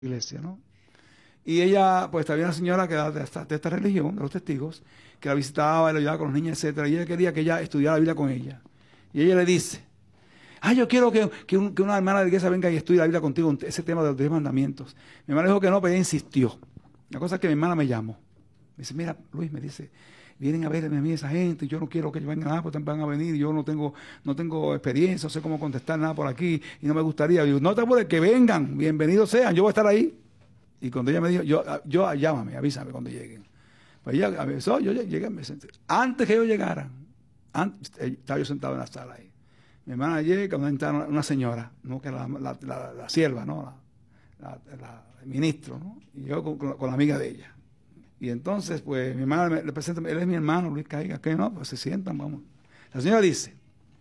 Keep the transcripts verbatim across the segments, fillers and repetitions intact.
iglesia, ¿no? Y ella, pues había una señora que era de esta, de esta religión, de los testigos, que la visitaba y la ayudaba con los niños, etcétera, y ella quería que ella estudiara la Biblia con ella. Y ella le dice, ah, yo quiero que, que, un, que una hermana de la iglesia venga y estudie la Biblia contigo, ese tema de los diez mandamientos. Mi hermana dijo que no, pero ella insistió. La cosa es que mi hermana me llamó. Me dice, mira, Luis, me dice, vienen a verme a mí esa gente, yo no quiero que ellos vengan nada, porque van a venir, yo no tengo, no tengo experiencia, no sé cómo contestar nada por aquí, y no me gustaría. Digo, no te apures, que vengan, bienvenidos sean, yo voy a estar ahí. Y cuando ella me dijo, yo, yo llámame, avísame cuando lleguen. Pues ella avisó, yo llegué, me senté. Antes que yo llegara, antes, estaba yo sentado en la sala ahí. Mi hermana llega, cuando entra una señora, ¿no? Que era la, la, la, la sierva, ¿no? La, la, la, el ministro, ¿no? Y yo con, con, con la amiga de ella. Y entonces, pues, mi hermana me, le presenta, él es mi hermano, Luis Caiga, que no, pues se sientan, vamos. La señora dice,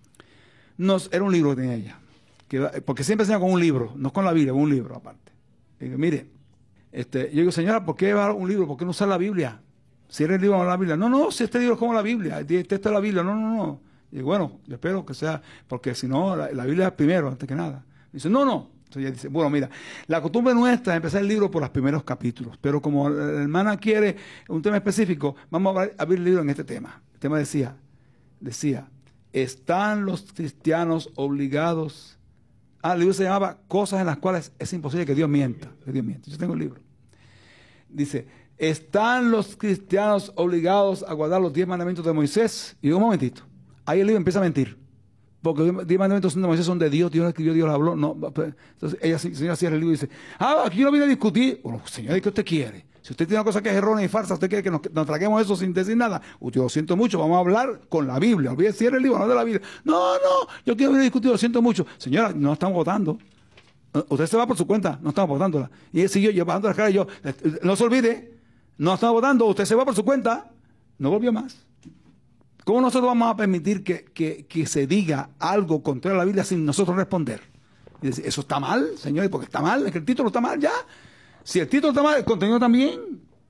nos, era un libro que tenía ella, que, porque siempre enseña con un libro, no con la Biblia, con un libro aparte. Y digo, mire, este, yo digo, señora, ¿por qué va un libro? ¿Por qué no usar la Biblia? Si era el libro o la Biblia. No, no, si este libro es como la Biblia, este es la Biblia, no, no, no. Y digo, bueno, yo espero que sea, porque si no, la, la Biblia es primero, antes que nada. Dice, no, no. Entonces ella dice, bueno, mira, la costumbre nuestra es empezar el libro por los primeros capítulos, pero como la hermana quiere un tema específico, vamos a abrir el libro en este tema. El tema decía, decía, ¿están los cristianos obligados? Ah, el libro se llamaba Cosas en las cuales es imposible que Dios mienta. Que Dios mienta. Yo tengo el libro. Dice, ¿están los cristianos obligados a guardar los diez mandamientos de Moisés? Y digo, un momentito, ahí el libro empieza a mentir. Porque los diez mandamientos de Moisés son de Dios, Dios lo escribió, Dios lo habló. No, entonces ella, señora, cierra el libro y dice, ah, aquí yo no vine a discutir. Bueno, señora, ¿qué usted quiere? Si usted tiene una cosa que es errónea y falsa, ¿usted quiere que nos, nos traguemos eso sin decir nada? Yo lo siento mucho, vamos a hablar con la Biblia. Olvídese, cierre el libro, no de la Biblia. No, no, yo quiero venir a discutir, lo siento mucho. Señora, no estamos votando. Usted se va por su cuenta, no estamos votándola. Y él siguió llevando la cara y yo, no se olvide, no estamos votando, usted se va por su cuenta. No volvió más. ¿Cómo nosotros vamos a permitir que, que, que se diga algo contrario a la Biblia sin nosotros responder? Y decir, eso está mal, señores, porque está mal, es que el título está mal ya. Si el título está mal, el contenido también.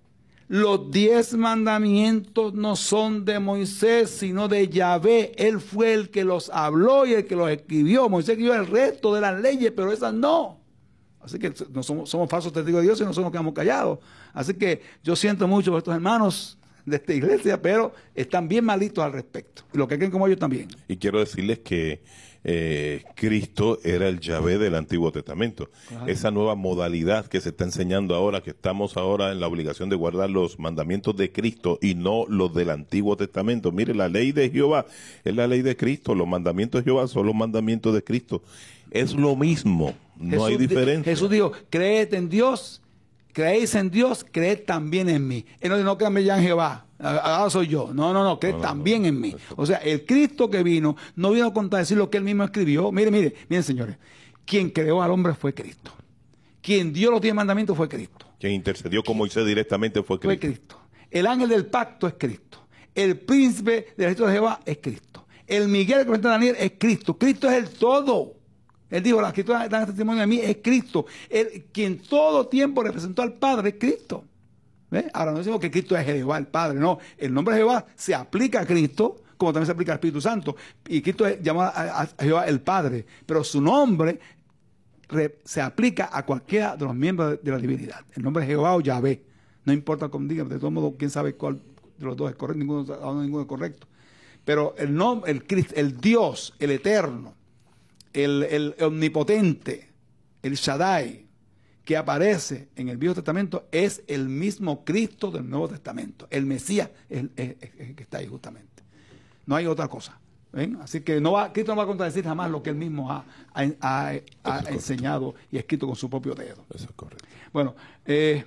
Los diez mandamientos no son de Moisés, sino de Yahvé. Él fue el que los habló y el que los escribió. Moisés escribió el resto de las leyes, pero esas no. Así que no somos, somos falsos testigos de Dios y nosotros nos quedamos callados. Así que yo siento mucho por estos hermanos de esta iglesia, pero están bien malitos al respecto. Y lo que creen como ellos también. Y quiero decirles que eh, Cristo era el Yahvé del Antiguo Testamento. Claro. Esa nueva modalidad que se está enseñando ahora, que estamos ahora en la obligación de guardar los mandamientos de Cristo y no los del Antiguo Testamento. Mire, la ley de Jehová es la ley de Cristo, los mandamientos de Jehová son los mandamientos de Cristo. Es lo mismo, no Jesús, hay diferencia. Jesús dijo, creed en Dios, creéis en Dios, creed también en mí. Él no dijo, no créanme ya en Jehová, ahora soy yo. No, no, no, creed no, no, también no, en mí. O sea, el Cristo que vino, no vino a contradecir lo que él mismo escribió. Mire, mire, miren señores, quien creó al hombre fue Cristo. Quien dio los diez mandamientos fue Cristo. Quien intercedió con Moisés directamente fue Cristo. Fue Cristo. El ángel del pacto es Cristo. El príncipe del ejército de Jehová es Cristo. El Miguel que representa a Daniel es Cristo. Cristo es el todo. Él dijo, la escritura da testimonio de mí, es Cristo. Él, quien todo tiempo representó al Padre es Cristo. ¿Ve? Ahora no decimos que Cristo es Jehová, el Padre, no. El nombre de Jehová se aplica a Cristo, como también se aplica al Espíritu Santo. Y Cristo es llamado a, a Jehová el Padre. Pero su nombre re, se aplica a cualquiera de los miembros de, de la divinidad. El nombre es Jehová o Yahvé. No importa cómo digan, de todo modo, quién sabe cuál de los dos es correcto, ninguno, ninguno es correcto. Pero el nombre, el, el Dios, el Eterno, El, el omnipotente, el Shaddai, que aparece en el Viejo Testamento, es el mismo Cristo del Nuevo Testamento. El Mesías es el que está ahí justamente. No hay otra cosa. ¿Ven? Así que no va, Cristo no va a contradecir jamás lo que él mismo ha, ha, ha, ha enseñado y escrito con su propio dedo. Eso es correcto. Bueno, eh,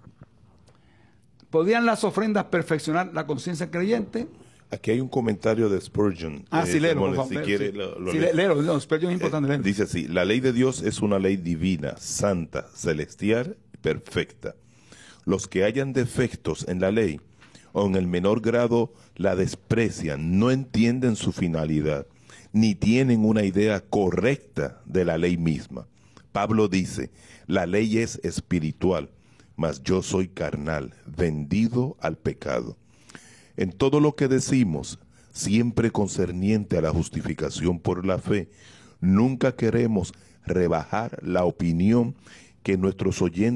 ¿podrían las ofrendas perfeccionar la conciencia creyente? Aquí hay un comentario de Spurgeon. Ah, eh, sí, léelo, por favor. Si quiere, sí, lo, lo sí, léelo, no, Spurgeon es importante. Eh, dice así, la ley de Dios es una ley divina, santa, celestial, perfecta. Los que hayan defectos en la ley, o en el menor grado la desprecian, no entienden su finalidad, ni tienen una idea correcta de la ley misma. Pablo dice, la ley es espiritual, mas yo soy carnal, vendido al pecado. En todo lo que decimos, siempre concerniente a la justificación por la fe, nunca queremos rebajar la opinión que nuestros oyentes